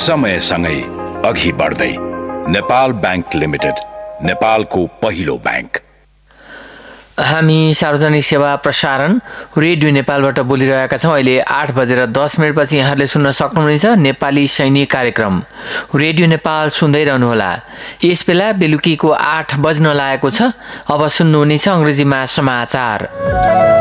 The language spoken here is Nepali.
समयसँगै अघि बढ्दै नेपाल बैंक लिमिटेड, नेपालको पहिलो बैंक। हामी सार्वजनिक सेवा प्रसारण रेडियो नेपालबाट बोलिरहेका छौँ। अहिले 8:10 यहाँहरूले सुन्न सक्नुहुनेछ नेपाली सैनिक कार्यक्रम। रेडियो नेपाल सुन्दै रहनुहोला। यस बेला बेलुकीको 8 बज्न लागेको छ। अब सुन्नुहुनेछ अङ्ग्रेजीमा समाचार।